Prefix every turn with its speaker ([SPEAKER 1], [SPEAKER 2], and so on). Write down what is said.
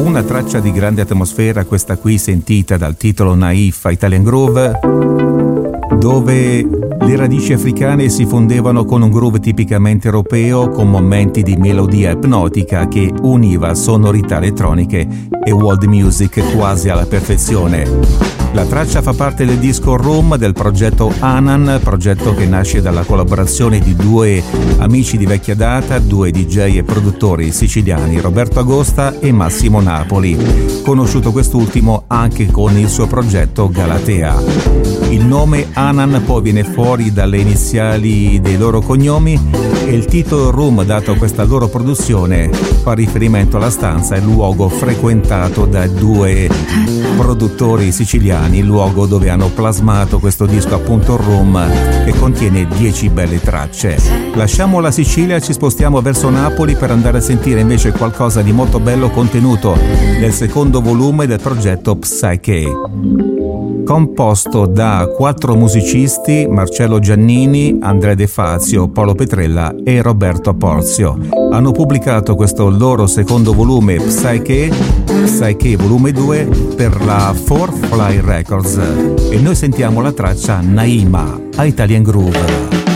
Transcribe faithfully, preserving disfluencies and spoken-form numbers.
[SPEAKER 1] Una traccia di grande atmosfera, questa qui sentita dal titolo Naif a Italian Groove, dove le radici africane si fondevano con un groove tipicamente europeo, con momenti di melodia ipnotica che univa sonorità elettroniche e world music quasi alla perfezione. La traccia fa parte del disco Room del progetto Anan, progetto che nasce dalla collaborazione di due amici di vecchia data, due D J e produttori siciliani, Roberto Agosta e Massimo Napoli, conosciuto quest'ultimo anche con il suo progetto Galatea. Il nome Anan poi viene fuori dalle iniziali dei loro cognomi e il titolo Room dato a questa loro produzione fa riferimento alla stanza e luogo frequentato dai due produttori siciliani, il luogo dove hanno plasmato questo disco, appunto Room, che contiene dieci belle tracce. Lasciamo la Sicilia e ci spostiamo verso Napoli per andare a sentire invece qualcosa di molto bello contenuto nel secondo volume del progetto Psyche, composto da quattro musicisti: Marcello Giannini, Andrea De Fazio, Paolo Petrella e Roberto Porzio. Hanno pubblicato questo loro secondo volume Psyche, Psyche volume due, per la Four Fly Records, e noi sentiamo la traccia Naima a Italian Groove.